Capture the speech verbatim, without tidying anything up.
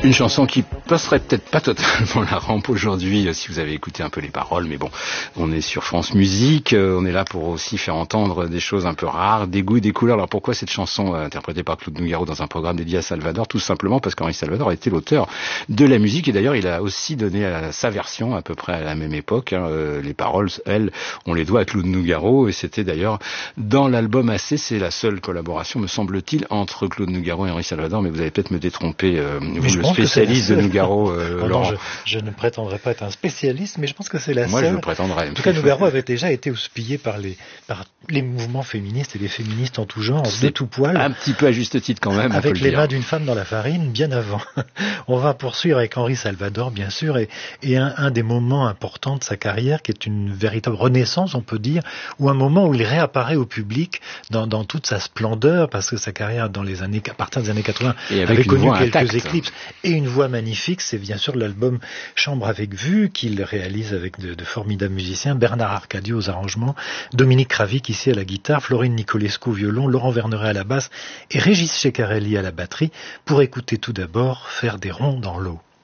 Une chanson qui passerait peut-être pas totalement la rampe aujourd'hui si vous avez écouté un peu les paroles, mais bon, on est sur France Musique, on est là pour aussi faire entendre des choses un peu rares, des goûts et des couleurs. Alors pourquoi cette chanson interprétée par Claude Nougaro dans un programme dédié à Salvador? Tout simplement parce qu'Henri Salvador était l'auteur de la musique et d'ailleurs il a aussi donné à sa version à peu près à la même époque. Hein. Les paroles, elles, on les doit à Claude Nougaro et c'était d'ailleurs dans l'album Assez, c'est la seule collaboration, me semble-t-il, entre Claude Nougaro et Henri Salvador, mais vous allez peut-être me détromper, euh, vous, le spécialiste de Nougaro, euh, non, Laurent. Non, je, je ne prétendrai pas être un spécialiste, mais je pense que c'est la Moi, seule. Moi, je le prétendrai. En tout cas, Nougaro avait déjà été houspillé par les, par les mouvements féministes et les féministes en tout genre, de tout poil. Un petit peu à juste titre quand même. Avec on peut les le mains dire. d'une femme dans la farine, bien avant. On va poursuivre avec Henri Salvador, bien sûr, et, et un, un des moments importants de sa carrière, qui est une véritable renaissance, on peut dire, ou un moment où il réapparaît au public dans, dans toute sa splendeur, parce que sa carrière dans les années, à partir des années quatre-vingts, et avec avait une connu voix quelques intacte. éclipses et une voix magnifique. C'est bien sûr l'album Chambre avec vue qu'il réalise avec de, de formidables musiciens, Bernard Arcadio aux arrangements, Dominique Kravic ici à la guitare, Florine Nicolescu au violon, Laurent Verneret à la basse et Régis Ceccarelli à la batterie, pour écouter tout d'abord Faire des ronds dans l'eau.